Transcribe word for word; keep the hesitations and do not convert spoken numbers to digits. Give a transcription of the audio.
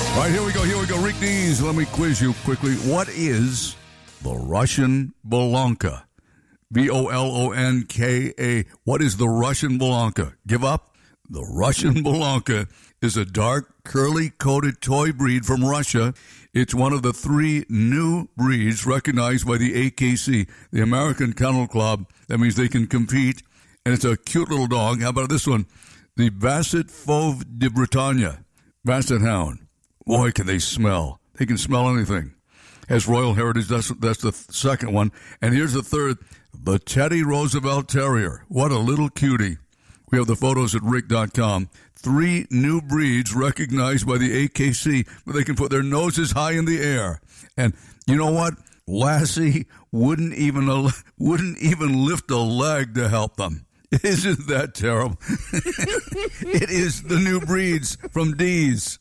All right, here we go, here we go. Rick Dees, let me quiz you quickly. What is the Russian Bolonka? B O L O N K A. What is the Russian Bolonka? Give up? The Russian Bolonka is a dark, curly-coated toy breed from Russia. It's one of the three new breeds recognized by the A K C, the American Kennel Club. That means they can compete, and it's a cute little dog. How about this one? The Basset Fauve de Bretagne, Basset Hound. Boy, can they smell. They can smell anything. Has royal heritage. That's, that's the second one. And here's the third, the Teddy Roosevelt Terrier. What a little cutie. We have the photos at rick dot com. Three new breeds recognized by the A K C, where they can put their noses high in the air. And you know what? Lassie wouldn't even wouldn't even lift a leg to help them. Isn't that terrible? It is the new breeds from Dees.